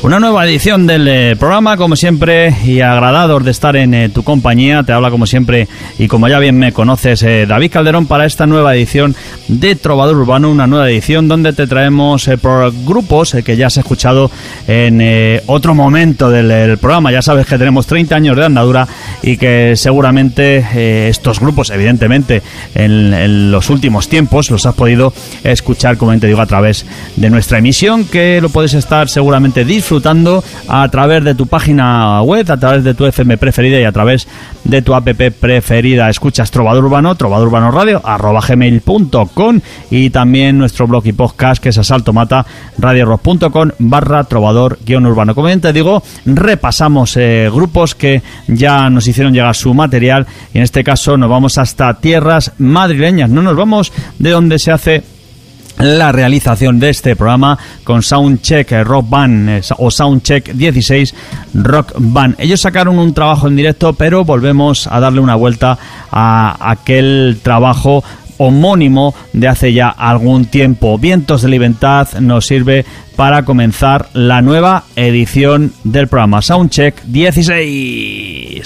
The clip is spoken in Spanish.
Una nueva edición del programa, como siempre, y agradador de estar en tu compañía. Te habla, como siempre, y como ya bien me conoces, David Calderón, para esta nueva edición de Trovador Urbano, una nueva edición donde te traemos por grupos que ya has escuchado en otro momento del programa. Ya sabes que tenemos 30 años de andadura y que seguramente estos grupos, evidentemente, en los últimos tiempos los has podido escuchar, como te digo, a través de nuestra emisión, que lo puedes estar seguramente disfrutando a través de tu página web, a través de tu FM preferida y a través de tu app preferida. Escuchas Trovador Urbano, Trovador Urbano Radio, @gmail.com, y también nuestro blog y podcast, que es asaltomata.radiorock.com/trovador-urbano. Como bien te digo, repasamos grupos que ya nos hicieron llegar su material, y en este caso nos vamos hasta tierras madrileñas. No nos vamos de donde se hace la realización de este programa, con Soundcheck Rock Band o Soundcheck 16 Rock Band. Ellos sacaron un trabajo en directo, pero volvemos a darle una vuelta a aquel trabajo homónimo de hace ya algún tiempo. Vientos de Libertad nos sirve para comenzar la nueva edición del programa Soundcheck 16.